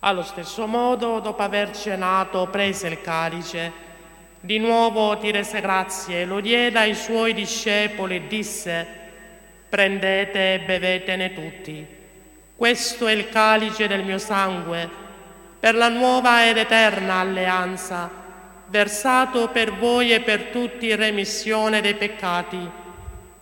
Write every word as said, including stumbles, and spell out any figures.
Allo stesso modo, dopo aver cenato, prese il calice, di nuovo ti rese grazie, lo diede ai suoi discepoli e disse: prendete e bevetene tutti. Questo è il calice del mio sangue, per la nuova ed eterna alleanza, versato per voi e per tutti in remissione dei peccati.